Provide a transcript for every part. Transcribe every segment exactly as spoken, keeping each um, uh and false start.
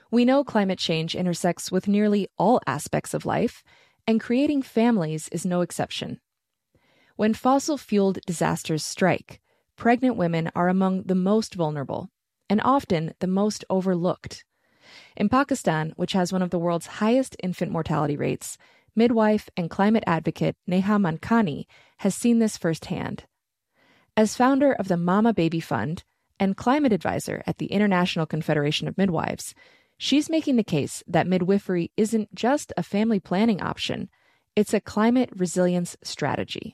We know climate change intersects with nearly all aspects of life, and creating families is no exception. When fossil-fueled disasters strike, pregnant women are among the most vulnerable, and often the most overlooked. In Pakistan, which has one of the world's highest infant mortality rates, midwife and climate advocate Neha Mankani has seen this firsthand. As founder of the Mama Baby Fund and climate advisor at the International Confederation of Midwives, she's making the case that midwifery isn't just a family planning option, it's a climate resilience strategy.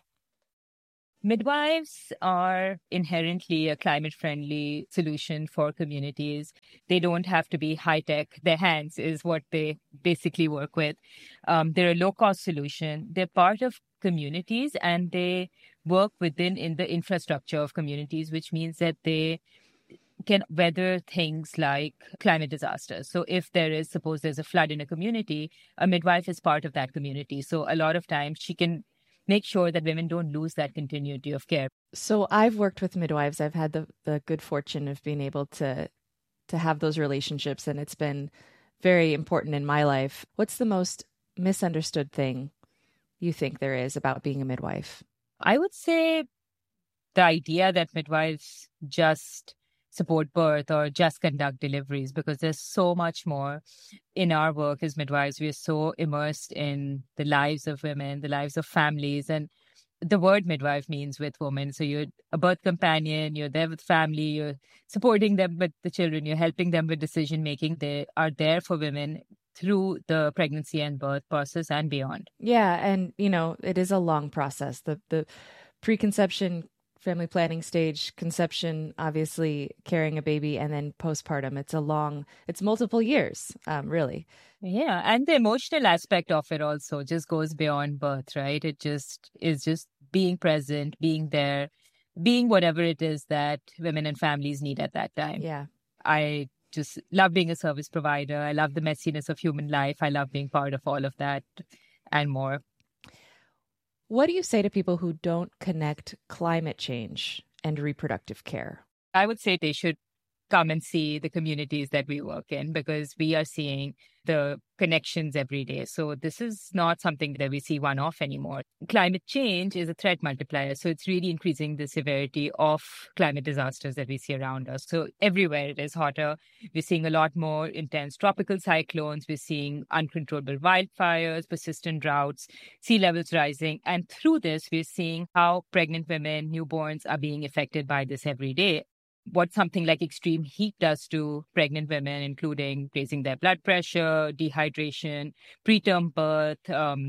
Midwives are inherently a climate-friendly solution for communities. They don't have to be high-tech. Their hands is what they basically work with. Um, they're a low-cost solution. They're part of communities and they work within in the infrastructure of communities, which means that they can weather things like climate disasters. So if there is, suppose there's a flood in a community, a midwife is part of that community. So a lot of times she can make sure that women don't lose that continuity of care. So I've worked with midwives. I've had the, the good fortune of being able to to have those relationships, and it's been very important in my life. What's the most misunderstood thing you think there is about being a midwife? I would say the idea that midwives just support birth or just conduct deliveries, because there's so much more in our work as midwives. We are so immersed in the lives of women, the lives of families, and the word midwife means with women. So you're a birth companion, you're there with family, you're supporting them with the children, you're helping them with decision making. They are there for women through the pregnancy and birth process and beyond. Yeah, and you know, it is a long process. The the preconception, family planning stage, conception, obviously carrying a baby, and then postpartum. It's a long, it's multiple years, um, really. Yeah. And the emotional aspect of it also just goes beyond birth, right? It just is just being present, being there, being whatever it is that women and families need at that time. Yeah. I just love being a service provider. I love the messiness of human life. I love being part of all of that and more. What do you say to people who don't connect climate change and reproductive care? I would say they should come and see the communities that we work in, because we are seeing the connections every day. So this is not something that we see one-off anymore. Climate change is a threat multiplier. So it's really increasing the severity of climate disasters that we see around us. So everywhere it is hotter. We're seeing a lot more intense tropical cyclones. We're seeing uncontrollable wildfires, persistent droughts, sea levels rising. And through this, we're seeing how pregnant women, newborns are being affected by this every day. What something like extreme heat does to pregnant women, including raising their blood pressure, dehydration, preterm birth, um,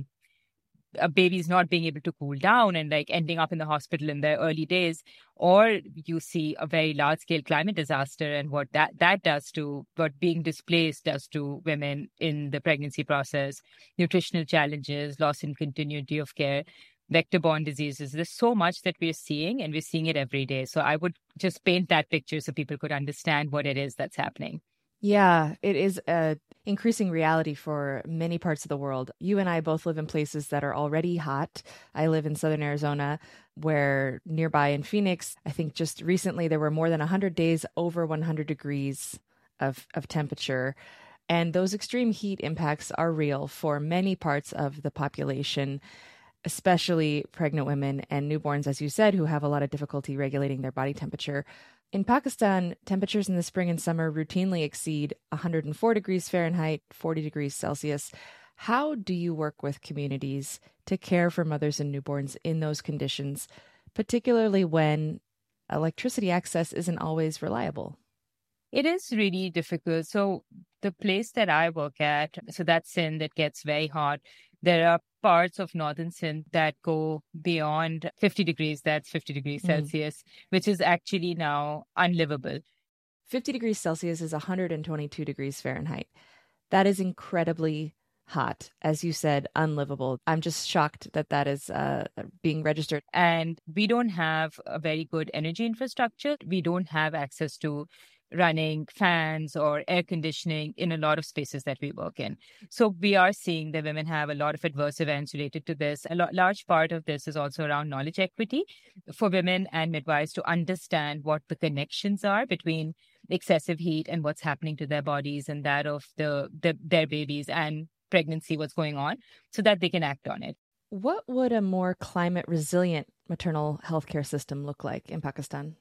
a baby's not being able to cool down and like ending up in the hospital in their early days, or you see a very large scale climate disaster and what that, that does to what being displaced does to women in the pregnancy process, nutritional challenges, loss in continuity of care, vector-borne diseases. There's so much that we're seeing, and we're seeing it every day. So I would just paint that picture so people could understand what it is that's happening. Yeah, it is a increasing reality for many parts of the world. You and I both live in places that are already hot. I live in southern Arizona, where nearby in Phoenix, I think just recently there were more than one hundred days over one hundred degrees of, of temperature. And those extreme heat impacts are real for many parts of the population, especially pregnant women and newborns, as you said, who have a lot of difficulty regulating their body temperature. In Pakistan, temperatures in the spring and summer routinely exceed one hundred four degrees Fahrenheit, forty degrees Celsius. How do you work with communities to care for mothers and newborns in those conditions, particularly when electricity access isn't always reliable? It is really difficult. So the place that I work at, so that's Sindh, it gets very hot. There are parts of northern Sindh that go beyond fifty degrees, that's fifty degrees mm. Celsius, which is actually now unlivable. fifty degrees Celsius is one hundred twenty-two degrees Fahrenheit. That is incredibly hot. As you said, unlivable. I'm just shocked that that is uh, being registered. And we don't have a very good energy infrastructure. We don't have access to running fans or air conditioning in a lot of spaces that we work in. So we are seeing that women have a lot of adverse events related to this. A lo- large part of this is also around knowledge equity for women and midwives to understand what the connections are between excessive heat and what's happening to their bodies and that of the, the their babies and pregnancy, what's going on, so that they can act on it. What would a more climate resilient maternal healthcare system look like in Pakistan?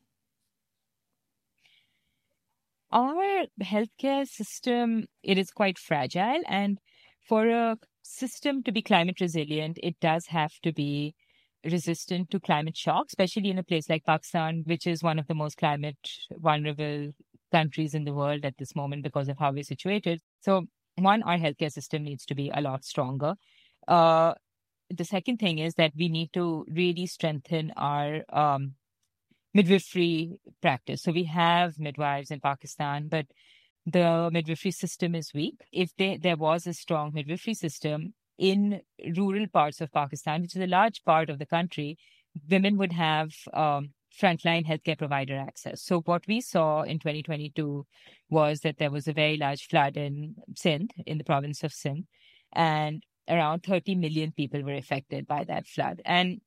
Our healthcare system, it is quite fragile. And for a system to be climate resilient, it does have to be resistant to climate shock, especially in a place like Pakistan, which is one of the most climate vulnerable countries in the world at this moment because of how we're situated. So one, our healthcare system needs to be a lot stronger. Uh, the second thing is that we need to really strengthen our um, midwifery practice. So we have midwives in Pakistan, but the midwifery system is weak. If they, there was a strong midwifery system in rural parts of Pakistan, which is a large part of the country, women would have um, frontline healthcare provider access. So what we saw in twenty twenty-two was that there was a very large flood in Sindh, in the province of Sindh, and around thirty million people were affected by that flood. And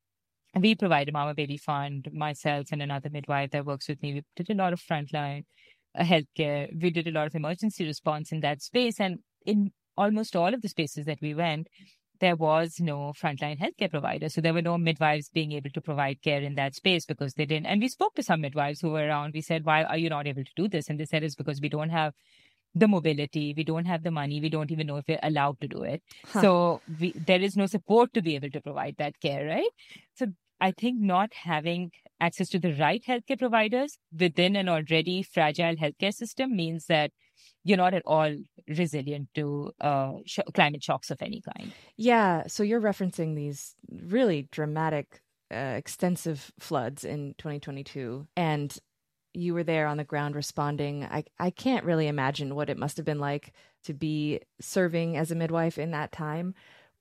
we provide a Mama Baby Fund. Myself and another midwife that works with me, we did a lot of frontline uh, healthcare. We did a lot of emergency response in that space. And in almost all of the spaces that we went, there was no frontline healthcare provider. So there were no midwives being able to provide care in that space because they didn't. And we spoke to some midwives who were around. We said, why are you not able to do this? And they said, it's because we don't have the mobility, we don't have the money, we don't even know if we're allowed to do it. Huh. So we, there is no support to be able to provide that care, right? So I think not having access to the right healthcare providers within an already fragile healthcare system means that you're not at all resilient to uh, sh- climate shocks of any kind. Yeah, so you're referencing these really dramatic, uh, extensive floods in twenty twenty-two, and you were there on the ground responding. I, I can't really imagine what it must have been like to be serving as a midwife in that time.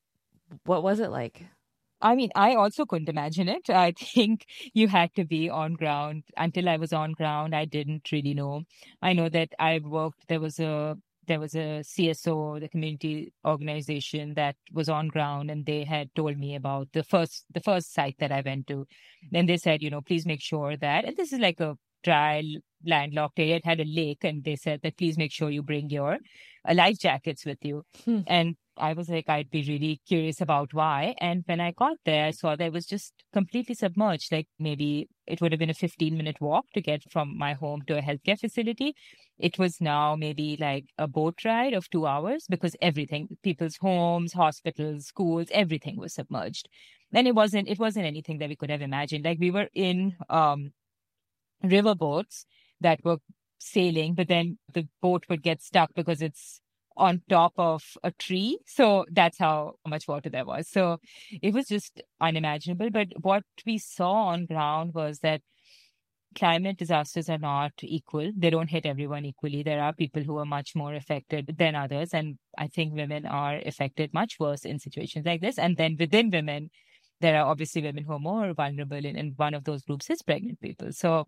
What was it like? I mean, I also couldn't imagine it. I think you had to be on ground. Until I was on ground, I didn't really know. I know that I worked, there was a there was a C S O, the community organization that was on ground, and they had told me about the first the first site that I went to. Then they said, you know, please make sure that, and this is like a dry landlocked area, it had a lake, and they said that please make sure you bring your uh, life jackets with you. Hmm. And I was like, I'd be really curious about why. And when I got there, I saw that it was just completely submerged. Like maybe it would have been a fifteen minute walk to get from my home to a healthcare facility. It was now maybe like a boat ride of two hours because everything, people's homes, hospitals, schools, everything was submerged. And it wasn't, it wasn't anything that we could have imagined. Like we were in um, river boats that were sailing, but then the boat would get stuck because it's on top of a tree. So that's how much water there was. So it was just unimaginable. But what we saw on ground was that climate disasters are not equal. They don't hit everyone equally. There are people who are much more affected than others. And I think women are affected much worse in situations like this. And then within women, there are obviously women who are more vulnerable. And, and one of those groups is pregnant people. So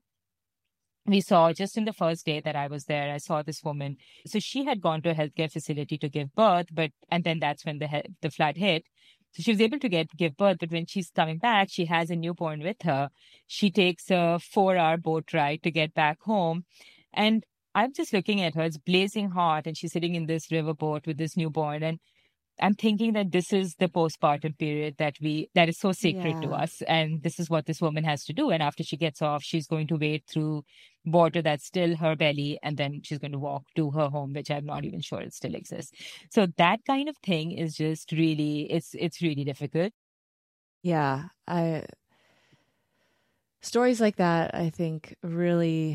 we saw just in the first day that I was there, I saw this woman. So she had gone to a healthcare facility to give birth, but and then that's when the he- the flood hit. So she was able to get give birth, but when she's coming back, she has a newborn with her. She takes a four-hour boat ride to get back home, and I'm just looking at her. It's blazing hot, and she's sitting in this river boat with this newborn, and I'm thinking that this is the postpartum period that we that is so sacred yeah. to us, and this is what this woman has to do. And after she gets off, she's going to wade through water that's still her belly, and then she's going to walk to her home, which I'm not even sure it still exists. So that kind of thing is just really it's it's really difficult. Yeah, I stories like that I think really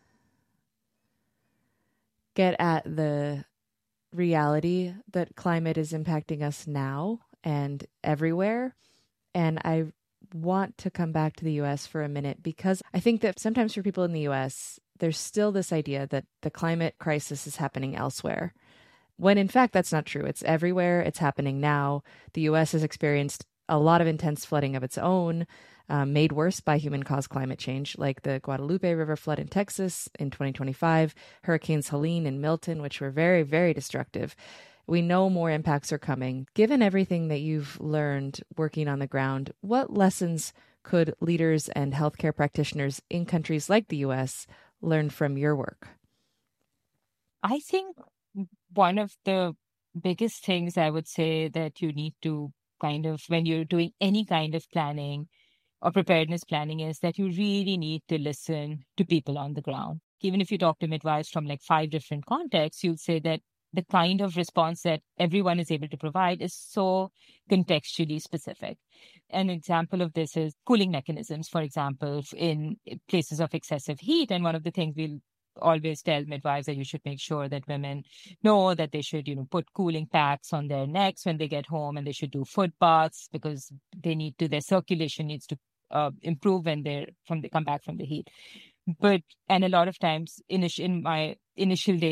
get at the reality that climate is impacting us now and everywhere. And I want to come back to the U S for a minute because I think that sometimes for people in the U S, there's still this idea that the climate crisis is happening elsewhere, when in fact that's not true. It's everywhere. It's happening now. The U S has experienced a lot of intense flooding of its own. um, made worse by human-caused climate change, like the Guadalupe River flood in Texas in twenty twenty-five, Hurricanes Helene and Milton, which were very, very destructive. We know more impacts are coming. Given everything that you've learned working on the ground, what lessons could leaders and healthcare practitioners in countries like the U S learn from your work? I think one of the biggest things I would say that you need to kind of, when you're doing any kind of planning or preparedness planning, is that you really need to listen to people on the ground. Even if you talk to midwives from like five different contexts, you'll say that the kind of response that everyone is able to provide is so contextually specific. An example of this is cooling mechanisms, for example, in places of excessive heat. And one of the things we'll always tell midwives that you should make sure that women know that they should, you know, put cooling packs on their necks when they get home, and they should do foot baths because they need to, their circulation needs to uh, improve when they're from they come back from the heat. But, and a lot of times in, in my initial days,